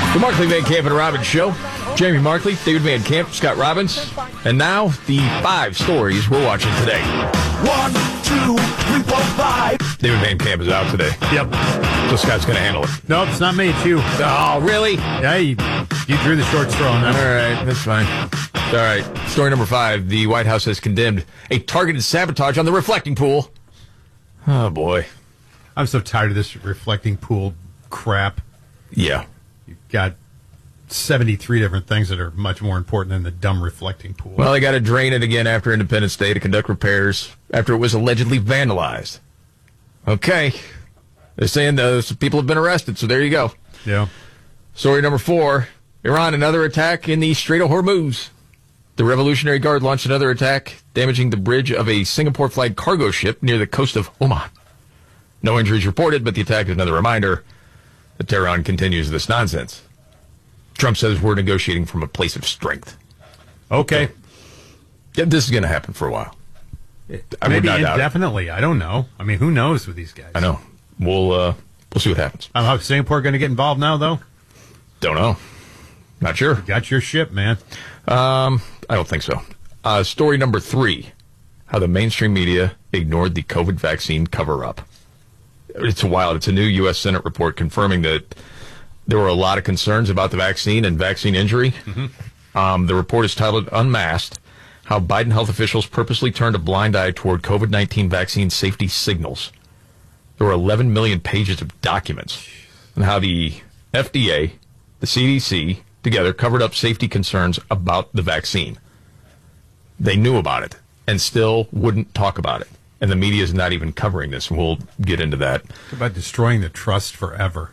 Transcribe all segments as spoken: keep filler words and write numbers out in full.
The Markley, Van Camp, and Robbins Show. Jamie Markley, David Van Camp, Scott Robbins. And now, the five stories we're watching today. One, two, three, four, five. David Van Camp is out today. Yep. So Scott's going to handle it. Nope, it's not me, it's you. Oh, really? Yeah, you, you drew the short straw on All that. right, that's fine. All right, story number five. The White House has condemned a targeted sabotage on the reflecting pool. Oh, boy. I'm so tired of this reflecting pool crap. Yeah. You've got seventy-three different things that are much more important than the dumb reflecting pool. Well, they got to drain it again after Independence Day to conduct repairs after it was allegedly vandalized. Okay. They're saying those people have been arrested, so there you go. Yeah. Story number four. Iran, another attack in the Strait of Hormuz. The Revolutionary Guard launched another attack, damaging the bridge of a Singapore-flagged cargo ship near the coast of Oman. No injuries reported, but the attack is another reminder that Tehran continues this nonsense. Trump says we're negotiating from a place of strength. Okay. Yeah, this is going to happen for a while. I would Maybe not doubt it. indefinitely. I don't know. I mean, who knows with these guys? I know. We'll uh, we'll see what happens. Um, how Singapore going to get involved now, though? Don't know. Not sure. Got your ship, man. Um, I don't think so. Uh, story number three: how the mainstream media ignored the COVID vaccine cover-up. It's wild. It's a new U S Senate report confirming that there were a lot of concerns about the vaccine and vaccine injury. Mm-hmm. Um, the report is titled "Unmasked: How Biden health officials purposely turned a blind eye toward COVID nineteen vaccine safety signals." There were eleven million pages of documents on how the F D A, the C D C, together covered up safety concerns about the vaccine. They knew about it and still wouldn't talk about it. And the media is not even covering this. We'll get into that. It's about destroying the trust forever.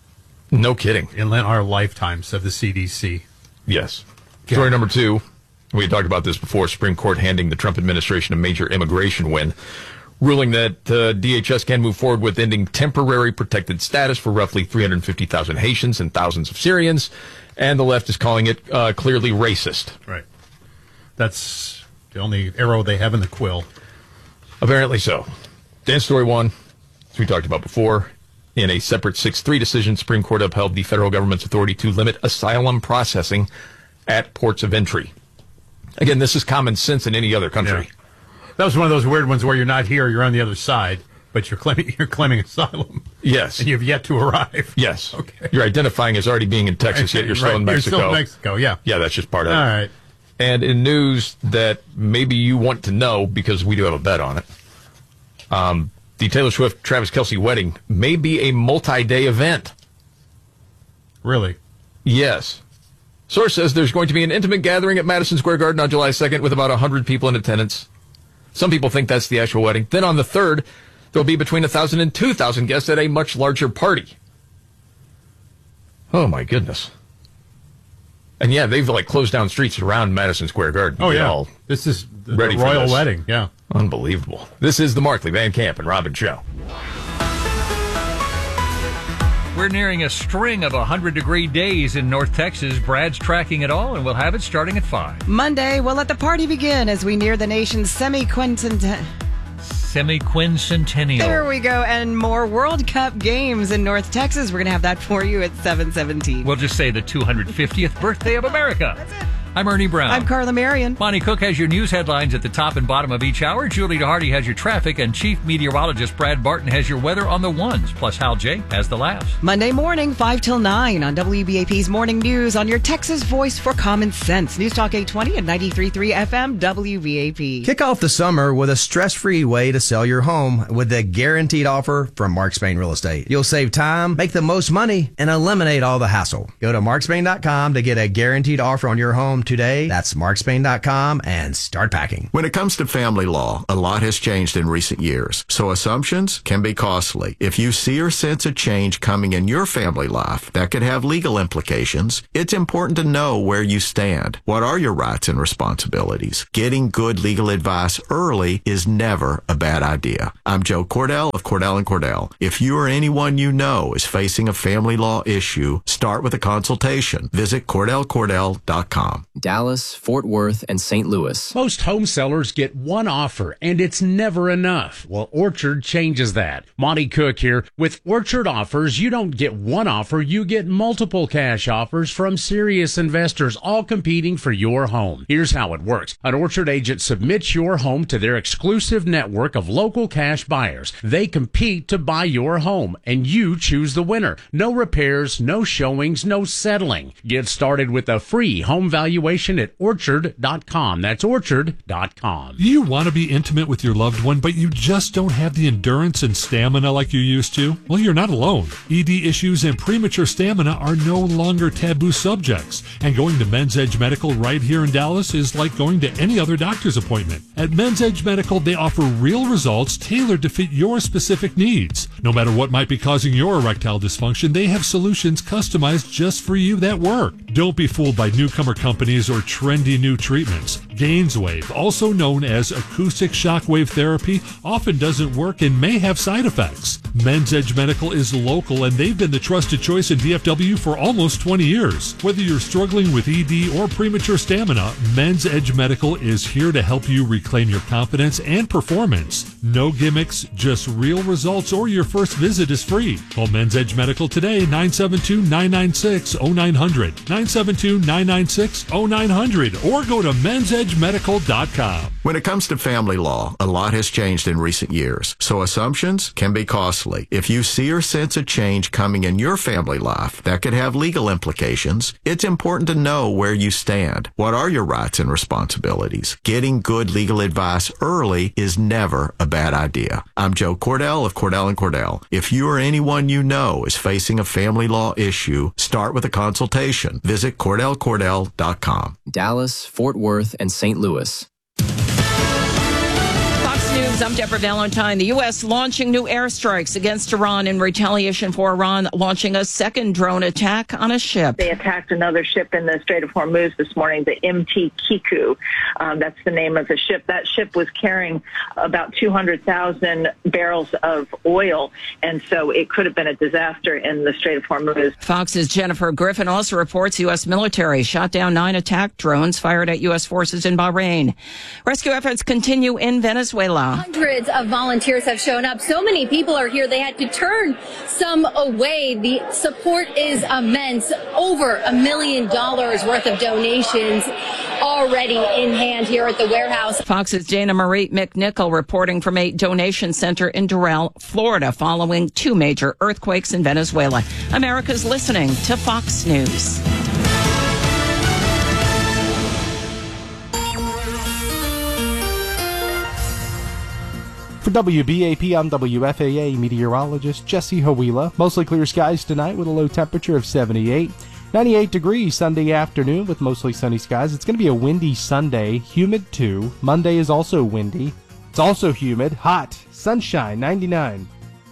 No kidding. In our lifetimes of the C D C. Yes. Story number two. We had talked about this before. Supreme Court handing the Trump administration a major immigration win, ruling that uh, D H S can move forward with ending temporary protected status for roughly three hundred fifty thousand Haitians and thousands of Syrians. And the left is calling it uh, clearly racist. Right. That's the only arrow they have in the quill. Apparently so. Dan, story one, as we talked about before, in a separate six three decision, Supreme Court upheld the federal government's authority to limit asylum processing at ports of entry. Again, this is common sense in any other country. Yeah. That was one of those weird ones where you're not here, you're on the other side, but you're claiming you're claiming asylum. Yes. And you've yet to arrive. Yes. Okay. You're identifying as already being in Texas, yet you're still right. in Mexico. You're still in Mexico, yeah. Yeah, that's just part of All it. All right. And in news that maybe you want to know, because we do have a bet on it, um, the Taylor Swift-Travis Kelce wedding may be a multi-day event. Really? Yes. Source says there's going to be an intimate gathering at Madison Square Garden on July second with about one hundred people in attendance. Some people think that's the actual wedding. Then on the third, there'll be between one thousand and two thousand guests at a much larger party. Oh, my goodness. And, yeah, they've, like, closed down streets around Madison Square Garden. Oh, They're yeah. all This is the, ready the for royal this. wedding, yeah. Unbelievable. This is the Markley, Van Camp, and Robbins Show. We're nearing a string of one hundred degree days in North Texas. Brad's tracking it all, and we'll have it starting at five. Monday, we'll let the party begin as we near the nation's semi-quincentennial. Semi-quincentennial. There we go. And more World Cup games in North Texas. We're going to have that for you at seven seventeen. We'll just say the two hundred fiftieth birthday of America. That's it. I'm Ernie Brown. I'm Carla Marion. Bonnie Cook has your news headlines at the top and bottom of each hour. Julie DeHardy has your traffic, and Chief Meteorologist Brad Barton has your weather on the ones. Plus, Hal J has the laughs. Monday morning, five till nine on W B A P's Morning News on your Texas voice for common sense. News Talk eight twenty and ninety-three point three F M W B A P. Kick off the summer with a stress-free way to sell your home with the guaranteed offer from Mark Spain Real Estate. You'll save time, make the most money, and eliminate all the hassle. Go to mark spain dot com to get a guaranteed offer on your home today. That's mark spain dot com and start packing. When it comes to family law, a lot has changed in recent years, so assumptions can be costly. If you see or sense a change coming in your family life that could have legal implications, it's important to know where you stand. What are your rights and responsibilities? Getting good legal advice early is never a bad idea. I'm Joe Cordell of Cordell and Cordell. If you or anyone you know is facing a family law issue, start with a consultation. Visit cordell cordell dot com. Dallas, Fort Worth, and Saint Louis. Most home sellers get one offer, and it's never enough. Well, Orchard changes that. Monty Cook here. With Orchard offers, you don't get one offer, you get multiple cash offers from serious investors, all competing for your home. Here's how it works. An Orchard agent submits your home to their exclusive network of local cash buyers. They compete to buy your home, and you choose the winner. No repairs, no showings, no settling. Get started with a free home valuation at orchard dot com. That's orchard dot com. You want to be intimate with your loved one, but you just don't have the endurance and stamina like you used to? Well, you're not alone. E D issues and premature stamina are no longer taboo subjects, and going to Men's Edge Medical right here in Dallas is like going to any other doctor's appointment. At Men's Edge Medical, they offer real results tailored to fit your specific needs. No matter what might be causing your erectile dysfunction, they have solutions customized just for you that work. Don't be fooled by newcomer companies or trendy new treatments. Gainswave, also known as acoustic shockwave therapy, often doesn't work and may have side effects. Men's Edge Medical is local, and they've been the trusted choice in D F W for almost twenty years. Whether you're struggling with E D or premature stamina, Men's Edge Medical is here to help you reclaim your confidence and performance. No gimmicks, just real results, or your first visit is free. Call Men's Edge Medical today, nine seven two, nine nine six, zero nine zero zero, nine seven two, nine nine six, zero nine zero zero, or go to men's edge medical dot com. When it comes to family law, a lot has changed in recent years, so assumptions can be costly. If you see or sense a change coming in your family life that could have legal implications, it's important to know where you stand. What are your rights and responsibilities? Getting good legal advice early is never a bad idea. I'm Joe Cordell of Cordell and Cordell. If you or anyone you know is facing a family law issue, start with a consultation. Visit cordell cordell dot com. Dallas, Fort Worth, and Saint Louis. Fox News, I'm Deborah Valentine. The U S launching new airstrikes against Iran in retaliation for Iran launching a second drone attack on a ship. They attacked another ship in the Strait of Hormuz this morning, the M T Kiku. Um, that's the name of the ship. That ship was carrying about two hundred thousand barrels of oil, and so it could have been a disaster in the Strait of Hormuz. Fox's Jennifer Griffin also reports U S military shot down nine attack drones fired at U S forces in Bahrain. Rescue efforts continue in Venezuela. Hundreds of volunteers have shown up. So many people are here, they had to turn some away. The support is immense. Over a million dollars worth of donations already in hand here at the warehouse. Fox's Dana Marie McNichol reporting from a donation center in Doral, Florida, following two major earthquakes in Venezuela. America's listening to Fox News. For W B A P, I'm W F A A meteorologist Jesse Hawila. Mostly clear skies tonight with a low temperature of seventy-eight. ninety-eight degrees Sunday afternoon with mostly sunny skies. It's going to be a windy Sunday, humid too. Monday is also windy. It's also humid, hot, sunshine, ninety-nine.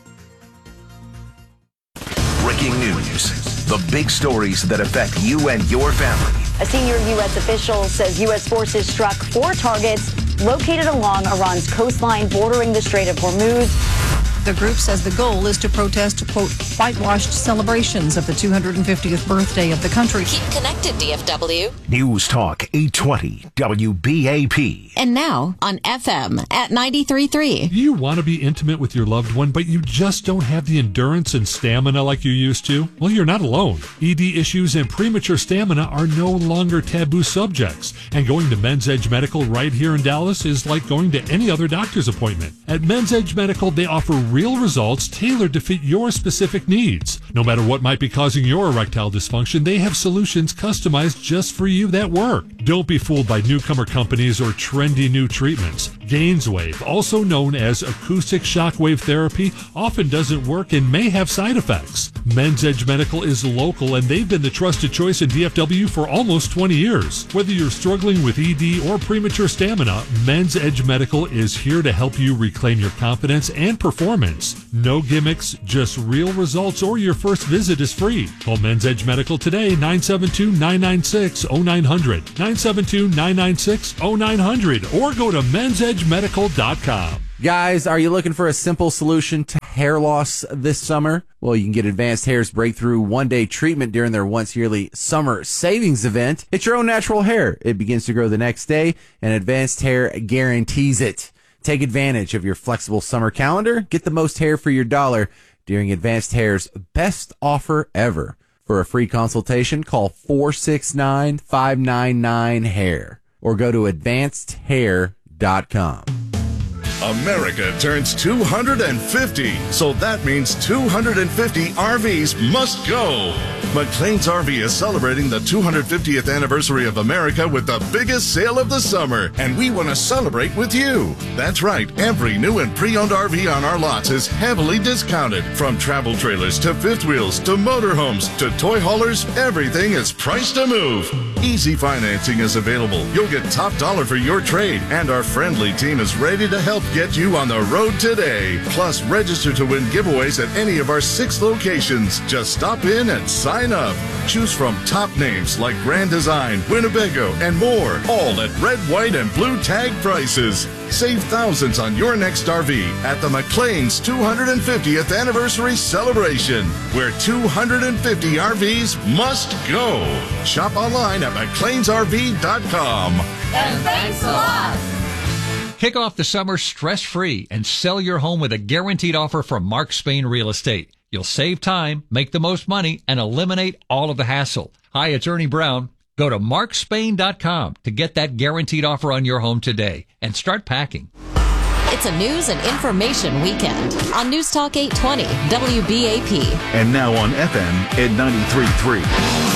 Breaking news. The big stories that affect you and your family. A senior U S official says U S forces struck four targets located along Iran's coastline bordering the Strait of Hormuz. The group says the goal is to protest, quote, whitewashed celebrations of the two hundred fiftieth birthday of the country. Keep connected, D F W. News Talk eight twenty W B A P. And now on F M at ninety-three point three. You want to be intimate with your loved one, but you just don't have the endurance and stamina like you used to? Well, you're not alone. E D issues and premature stamina are no longer taboo subjects, and going to Men's Edge Medical right here in Dallas is like going to any other doctor's appointment. At Men's Edge Medical, they offer real results tailored to fit your specific needs. No matter what might be causing your erectile dysfunction, they have solutions customized just for you that work. Don't be fooled by newcomer companies or trendy new treatments. Gainswave, also known as acoustic shockwave therapy, often doesn't work and may have side effects. Men's Edge Medical is local, and they've been the trusted choice in D F W for almost twenty years. Whether you're struggling with E D or premature stamina, Men's Edge Medical is here to help you reclaim your confidence and performance. No gimmicks, just real results, or your first visit is free. Call Men's Edge Medical today, nine seven two, nine nine six, zero nine zero zero, nine seven two, nine nine six, zero nine zero zero, or go to men's edge medical dot com. Guys, are you looking for a simple solution to hair loss this summer? Well, you can get Advanced Hair's breakthrough one-day treatment during their once-yearly summer savings event. It's your own natural hair. It begins to grow the next day, and Advanced Hair guarantees it. Take advantage of your flexible summer calendar. Get the most hair for your dollar during Advanced Hair's best offer ever. For a free consultation, call four six nine, five nine nine, hair or go to advanced hair dot com. America turns two hundred fifty, so that means two hundred fifty R Vs must go. McLean's R V is celebrating the two hundred fiftieth anniversary of America with the biggest sale of the summer, and we want to celebrate with you. That's right, every new and pre-owned R V on our lots is heavily discounted. From travel trailers to fifth wheels to motorhomes to toy haulers, everything is priced to move. Easy financing is available. You'll get top dollar for your trade, and our friendly team is ready to help get you on the road today. Plus, register to win giveaways at any of our six locations. Just stop in and sign up. Choose from top names like Grand Design, Winnebago, and more, all at red, white, and blue tag prices. Save thousands on your next R V at the McLean's two hundred fiftieth anniversary celebration, where two hundred fifty R Vs must go. Shop online at mcleans r v dot com. And thanks a lot. Kick off the summer stress-free and sell your home with a guaranteed offer from Mark Spain Real Estate. You'll save time, make the most money, and eliminate all of the hassle. Hi, it's Ernie Brown. Go to mark spain dot com to get that guaranteed offer on your home today and start packing. It's a news and information weekend on News Talk eight twenty W B A P. And now on F M at ninety-three point three.